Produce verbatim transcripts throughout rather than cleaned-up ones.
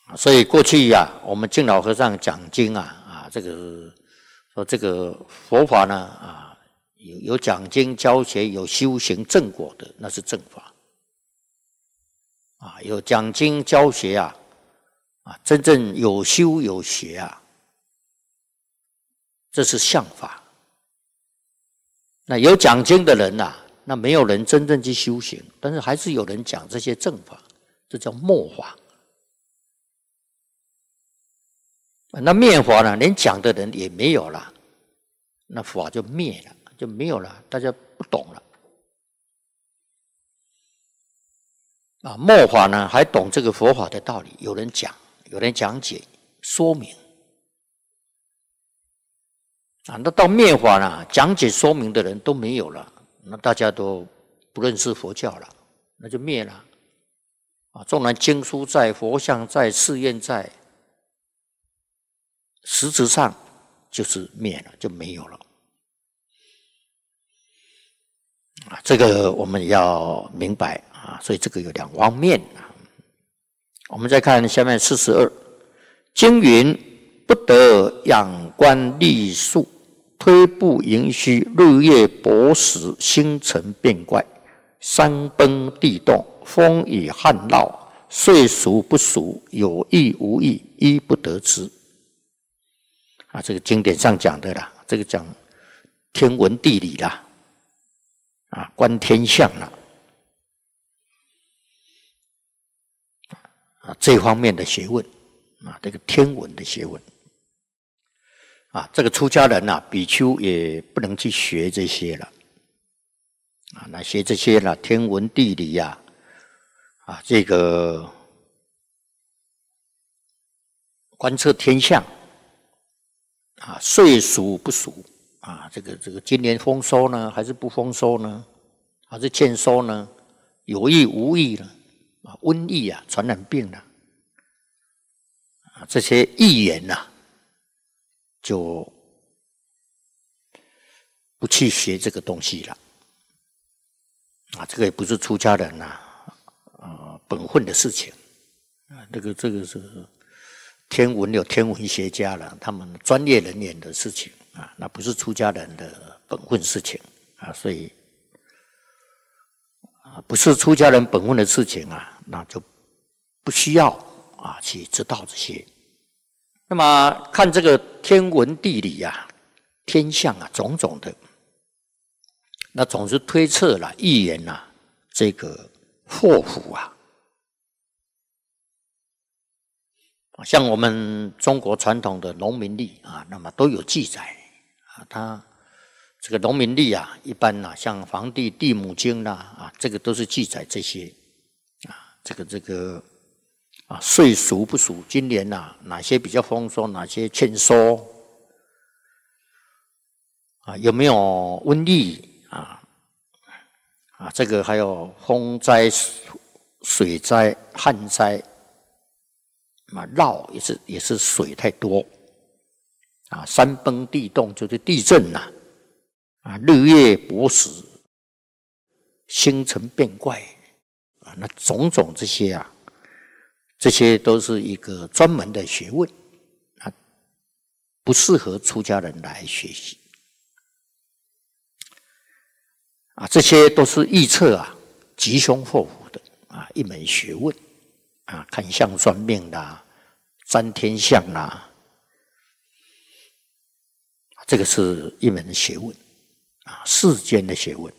所以过去呀、啊，我们敬老和尚讲经啊，啊，这个说这个佛法呢，啊，有有讲经教学，有修行正果的，那是正法。啊，有讲经教学啊，啊，真正有修有学啊，这是相法。那有讲经的人呐、啊，那没有人真正去修行，但是还是有人讲这些正法，这叫末法。那灭法呢，连讲的人也没有了，那法就灭了，就没有了，大家不懂了。啊，末法呢还懂这个佛法的道理，有人讲，有人讲解说明。啊，那到灭法呢，讲解说明的人都没有了，那大家都不认识佛教了，那就灭了。啊，纵然经书在，佛像在，誓愿在，实质上就是灭了，就没有了。啊，这个我们要明白啊，所以这个有两方面啊。我们再看下面四十二，经云：不得仰观立树，推步迎虚，日月薄时，星辰变怪，山崩地动，风雨旱涝，岁熟不熟，有意无意，一不得知。啊，这个经典上讲的啦，这个讲天文地理啦，啊，观天象啦，啊，这方面的学问，啊，这个天文的学问，啊，这个出家人呐、啊，比丘也不能去学这些了，啊，那学这些啦，天文地理呀、啊，啊，这个观测天象。啊，岁熟不熟啊？这个这个今年丰收呢，还是不丰收呢？还是欠收呢？有意无意呢？啊，瘟疫啊，传染病啊，啊，这些预言呐、啊，就不去学这个东西了。啊，这个也不是出家人呐、啊，呃，本分的事情啊，这个这个是。天文有天文学家了，他们专业人员的事情啊，那不是出家人的本分事情啊，所以啊，不是出家人本分的事情啊，那就不需要啊去知道这些。那么看这个天文地理啊、天象啊，种种的，那总是推测了、预言啊，这个祸福啊。像我们中国传统的农民历啊，那么都有记载啊。它这个农民历啊，一般啊，像《黄帝地母经》啦啊，这个都是记载这些啊，这个这个啊，岁熟不熟，今年呐、啊、哪些比较丰收，哪些欠收啊？有没有瘟疫啊？啊，这个还有风灾、水灾、旱灾。啊，涝也是也是水太多，啊，山崩地动就是地震呐、啊，啊，日月薄时，星辰变怪，啊，那种种这些啊，这些都是一个专门的学问，啊，不适合出家人来学习，啊，这些都是预测啊吉凶祸福的啊一门学问。啊，看相算命啦，占天象啦，这个是一门学问啊，世间的学问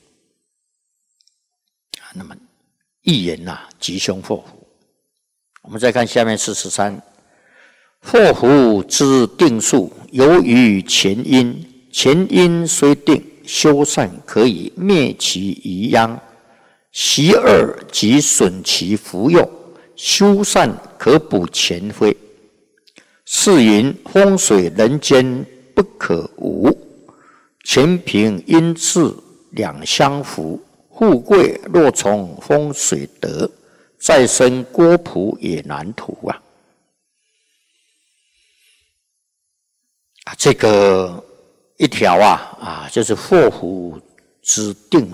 啊。那么预言呐、啊，吉凶祸福。我们再看下面四十三，祸福之定数，由于前因，前因虽定，修善可以灭其余殃，习恶即损其福用。修善可补前非，是云风水人间不可无，全凭因次两相符，富贵若从风水得，再生郭璞也难图啊！啊，这个一条啊啊，就是祸福之定